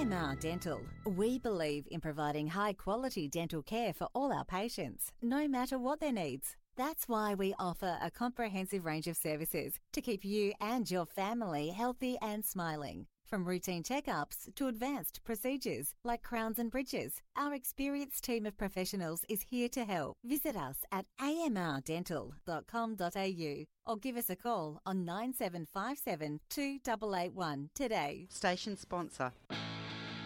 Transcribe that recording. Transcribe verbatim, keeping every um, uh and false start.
M R Dental. We believe in providing high-quality dental care for all our patients, no matter what their needs. That's why we offer a comprehensive range of services to keep you and your family healthy and smiling. From routine checkups to advanced procedures like crowns and bridges, our experienced team of professionals is here to help. Visit us at a m r dental dot com dot a u or give us a call on nine seven five seven two eight eight one today. Station sponsor.